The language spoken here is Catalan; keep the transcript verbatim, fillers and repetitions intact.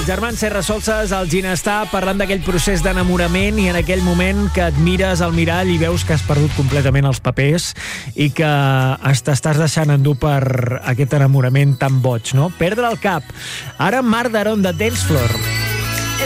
germans Serra Solses, al Ginestar, parlant d'aquell procés d'enamorament i en aquell moment que et mires al mirall i veus que has perdut completament els papers i que t'estàs deixant endur per aquest enamorament tan boig, no? Perdre el cap. Ara Marc Daron de Dance Floor.